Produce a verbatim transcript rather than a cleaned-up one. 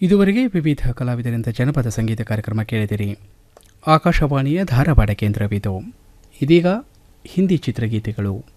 ಇದುವರೆಗೆ ವಿವಿಧ ಕಲಾವಿದರಿಂದ ಜನಪದ ಸಂಗೀತ ಕಾರ್ಯಕ್ರಮ ಕೇಳಿದಿರಿ. ಆಕಾಶವಾಣಿಯ ಧಾರವಾಡ ಕೇಂದ್ರವಿದು. ಇದೀಗ ಹಿಂದಿ ಚಿತ್ರಗೀತೆಗಳು.